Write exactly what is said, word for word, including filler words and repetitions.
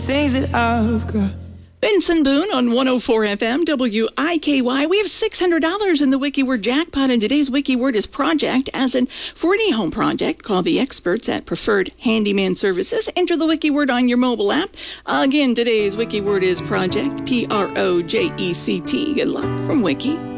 Things that I've got. Benson Boone on one oh four F M, W I K Y. We have six hundred dollars in the WikiWord jackpot, and today's WikiWord is project, as in for any home project. Call the experts at Preferred Handyman Services. Enter the WikiWord on your mobile app. Again, today's WikiWord is project, P R O J E C T. Good luck from Wiki.